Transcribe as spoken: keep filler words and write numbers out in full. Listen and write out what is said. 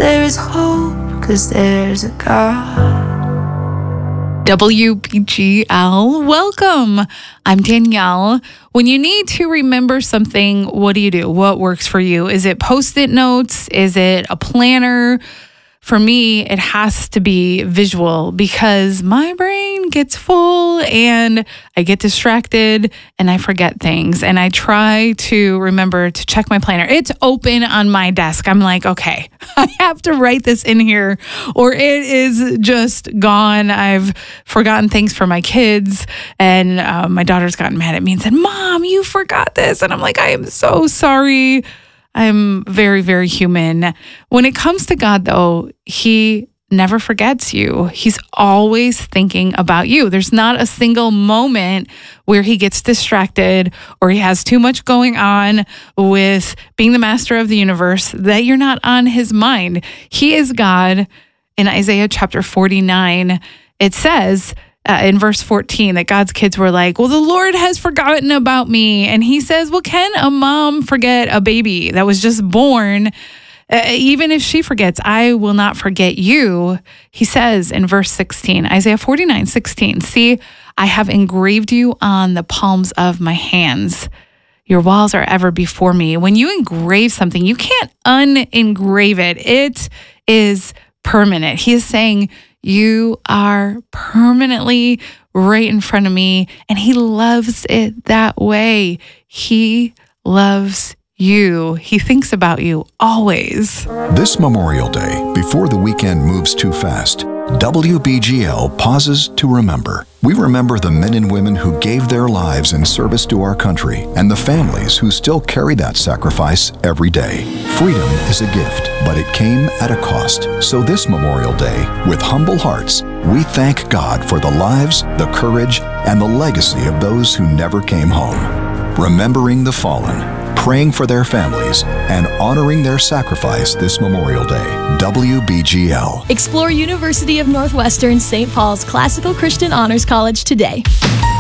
there is hope, 'cause there's a God. W B G L, welcome. I'm Danielle. When you need to remember something, what do you do? What works for you? Is it Post-it notes? Is it a planner? For me, it has to be visual because my brain gets full and I get distracted and I forget things. And I try to remember to check my planner. It's open on my desk. I'm like, okay, I have to write this in here or it is just gone. I've forgotten things for my kids and uh, my daughter's gotten mad at me and said, Mom, you forgot this. And I'm like, I am so sorry. I'm very, very human. When it comes to God, though, He never forgets you. He's always thinking about you. There's not a single moment where He gets distracted or He has too much going on with being the master of the universe that you're not on His mind. He is God. In Isaiah chapter forty-nine, it says, Uh, in verse fourteen, that God's kids were like, well, the Lord has forgotten about me. And He says, well, can a mom forget a baby that was just born? Uh, even if she forgets, I will not forget you. He says in verse sixteen, Isaiah forty-nine, sixteen, see, I have engraved you on the palms of my hands. Your walls are ever before me. When you engrave something, you can't unengrave it. It is permanent. He is saying, you are permanently right in front of me, and He loves it that way. He loves you. He thinks about you always. This Memorial Day, before the weekend moves too fast, W B G L pauses to remember. We remember the men and women who gave their lives in service to our country and the families who still carry that sacrifice every day. Freedom is a gift, but it came at a cost. So this Memorial Day, with humble hearts, we thank God for the lives, the courage, and the legacy of those who never came home. Remembering the fallen, praying for their families, and honoring their sacrifice this Memorial Day. W B G L. Explore University of Northwestern Saint Paul's Classical Christian Honors College today.